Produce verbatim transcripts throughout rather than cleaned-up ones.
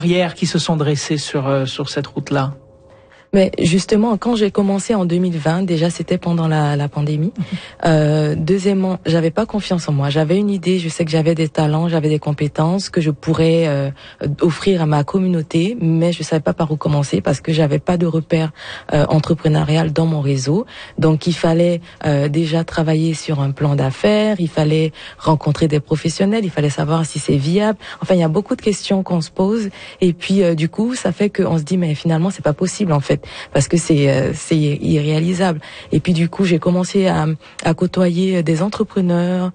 barrières qui se sont dressées sur, euh, sur cette route-là? Mais justement, quand j'ai commencé en deux mille vingt, déjà c'était pendant la, la pandémie. Euh, deuxièmement, j'avais pas confiance en moi. J'avais une idée, je sais que j'avais des talents, j'avais des compétences que je pourrais euh, offrir à ma communauté, mais je savais pas par où commencer parce que j'avais pas de repère euh, entrepreneurial dans mon réseau. Donc il fallait euh, déjà travailler sur un plan d'affaires, il fallait rencontrer des professionnels, il fallait savoir si c'est viable. Enfin, il y a beaucoup de questions qu'on se pose et puis euh, du coup, ça fait qu'on se dit mais finalement c'est pas possible en fait. Parce que c'est euh, c'est irréalisable. Et puis du coup, j'ai commencé à, à côtoyer des entrepreneurs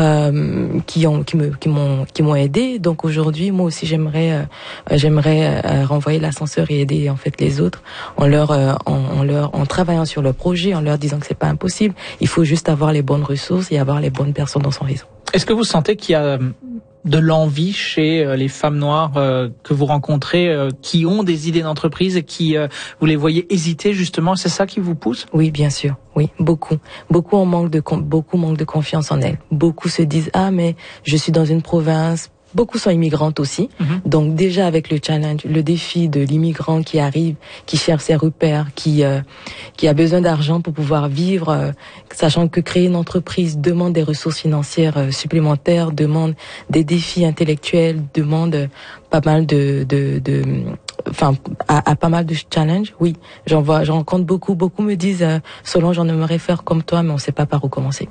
euh, qui ont qui me qui m'ont qui m'ont aidé. Donc aujourd'hui, moi aussi, j'aimerais euh, j'aimerais euh, renvoyer l'ascenseur et aider en fait les autres en leur euh, en, en leur en travaillant sur le projet, en leur disant que c'est pas impossible. Il faut juste avoir les bonnes ressources et avoir les bonnes personnes dans son réseau. Est-ce que vous sentez qu'il y a de l'envie chez les femmes noires euh, que vous rencontrez, euh, qui ont des idées d'entreprise et qui, euh, vous les voyez hésiter justement, c'est ça qui vous pousse? Oui, bien sûr, oui, beaucoup. Beaucoup en manque de beaucoup manquent de confiance en elles. Beaucoup se disent ah mais je suis dans une province. Beaucoup sont immigrantes aussi. Mm-hmm. Donc déjà avec le challenge, le défi de l'immigrant qui arrive, qui cherche ses repères, qui euh, qui a besoin d'argent pour pouvoir vivre, euh, sachant que créer une entreprise demande des ressources financières euh, supplémentaires, demande des défis intellectuels, demande euh, pas mal de de, de enfin à, à pas mal de challenges. Oui, j'en vois, j'en rencontre beaucoup. Beaucoup me disent euh, Solange, j'en aimerais faire comme toi, mais on sait pas par où commencer.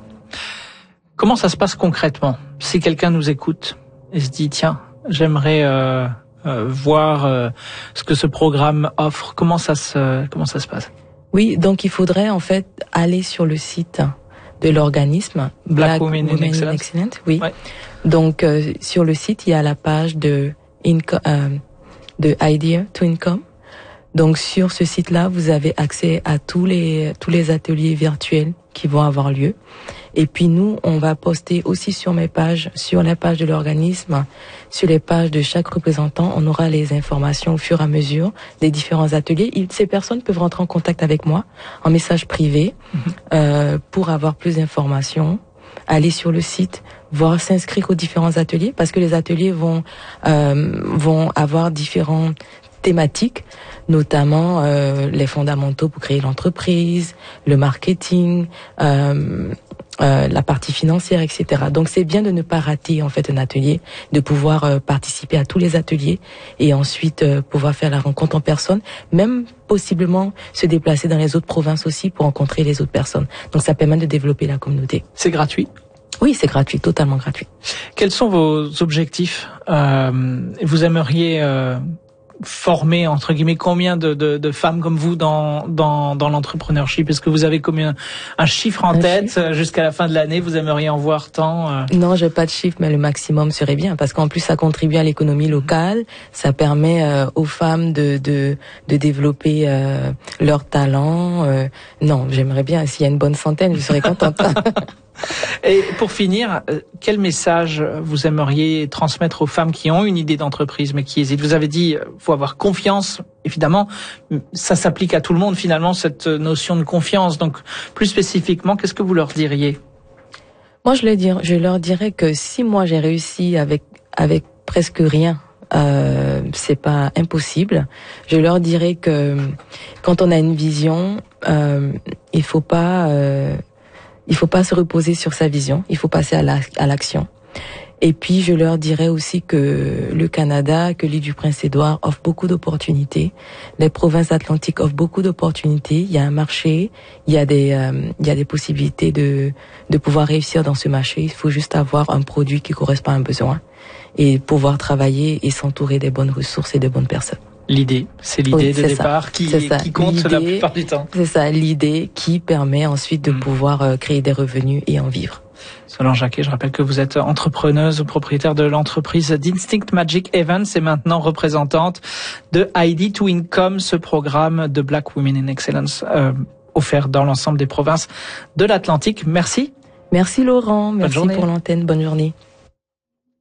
Comment ça se passe concrètement si quelqu'un nous écoute et se dit tiens, j'aimerais euh, euh, voir euh, ce que ce programme offre. Comment ça se comment ça se passe? Oui, donc il faudrait en fait aller sur le site de l'organisme Black, Black Women in Excellence. Excellence. Oui. Ouais. Donc euh, sur le site, il y a la page de Inco- euh, de Idea to Income. Donc sur ce site-là, vous avez accès à tous les tous les ateliers virtuels qui vont avoir lieu. Et puis nous, on va poster aussi sur mes pages, sur la page de l'organisme, sur les pages de chaque représentant, on aura les informations au fur et à mesure des différents ateliers. Ces personnes peuvent rentrer en contact avec moi en message privé mmh. euh, pour avoir plus d'informations, aller sur le site, voir s'inscrire aux différents ateliers parce que les ateliers vont euh, vont avoir différents thématiques, notamment euh, les fondamentaux pour créer l'entreprise, le marketing, euh, euh, la partie financière, et cetera. Donc c'est bien de ne pas rater en fait un atelier, de pouvoir euh, participer à tous les ateliers et ensuite euh, pouvoir faire la rencontre en personne, même possiblement se déplacer dans les autres provinces aussi pour rencontrer les autres personnes. Donc ça permet de développer la communauté. C'est gratuit? Oui, c'est gratuit, totalement gratuit. Quels sont vos objectifs? euh, Vous aimeriez euh, former entre guillemets combien de, de, de femmes comme vous dans dans, dans l'entrepreneurship? Est-ce que vous avez combien un chiffre en un tête chiffre. Jusqu'à la fin de l'année? Vous aimeriez en voir tant? euh... Non, j'ai pas de chiffre, mais le maximum serait bien parce qu'en plus ça contribue à l'économie locale, ça permet euh, aux femmes de de de développer euh, leurs talents. Euh, non, j'aimerais bien. S'il y a une bonne centaine, je serais contente. Et pour finir, quel message vous aimeriez transmettre aux femmes qui ont une idée d'entreprise mais qui hésitent? Vous avez dit, faut avoir confiance. Évidemment, ça s'applique à tout le monde finalement, cette notion de confiance. Donc, plus spécifiquement, qu'est-ce que vous leur diriez? Moi, je, dire, je leur dirais que si moi j'ai réussi avec avec presque rien, euh, c'est pas impossible. Je leur dirais que quand on a une vision, euh, il faut pas euh, Il faut pas se reposer sur sa vision, il faut passer à la, à l'action. Et puis je leur dirais aussi que le Canada, que l'île du Prince-Édouard offre beaucoup d'opportunités. Les provinces atlantiques offrent beaucoup d'opportunités. Il y a un marché, il y a des, euh, il y a des possibilités de de pouvoir réussir dans ce marché. Il faut juste avoir un produit qui correspond à un besoin et pouvoir travailler et s'entourer des bonnes ressources et des bonnes personnes. L'idée, c'est l'idée oui, de départ qui, qui compte l'idée, la plupart du temps. C'est ça, l'idée qui permet ensuite de mmh. pouvoir euh, créer des revenus et en vivre. Solange Jacquet, je rappelle que vous êtes entrepreneuse ou propriétaire de l'entreprise d'Instinct Magic Events et maintenant représentante de Idea to Income, ce programme de Black Women in Excellence euh, offert dans l'ensemble des provinces de l'Atlantique. Merci. Merci Laurent, merci pour l'antenne, bonne journée.